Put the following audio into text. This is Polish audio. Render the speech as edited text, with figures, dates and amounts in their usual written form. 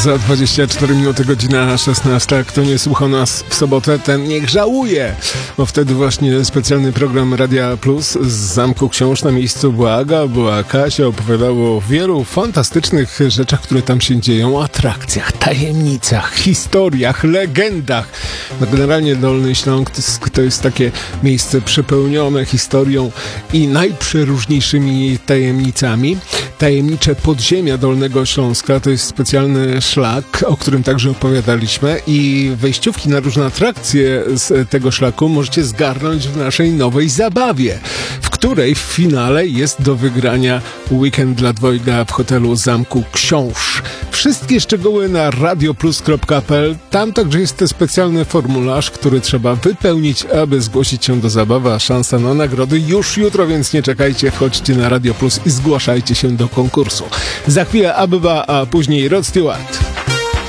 Za 24 minuty, godzina 16. Kto nie słucha nas w sobotę, ten niech żałuje, bo wtedy właśnie specjalny program Radia Plus z Zamku Książ. Na miejscu była Aga, była Kasia, opowiadało o wielu fantastycznych rzeczach, które tam się dzieją, atrakcjach, tajemnicach, historiach, legendach. No generalnie Dolny Śląsk to jest takie miejsce przepełnione historią i najprzeróżniejszymi tajemnicami. Tajemnicze podziemia Dolnego Śląska to jest specjalny szlak, o którym także opowiadaliśmy, i wejściówki na różne atrakcje z tego szlaku możecie zgarnąć w naszej nowej zabawie, w której w finale jest do wygrania weekend dla dwojga w hotelu Zamku Książ. Wszystkie szczegóły na radioplus.pl. Tam także jest ten specjalny formularz, który trzeba wypełnić, aby zgłosić się do zabawy, a szansa na nagrody już jutro, więc nie czekajcie, wchodźcie na Radio Plus i zgłaszajcie się do konkursu. Za chwilę Abyba, a później Rod Stewart.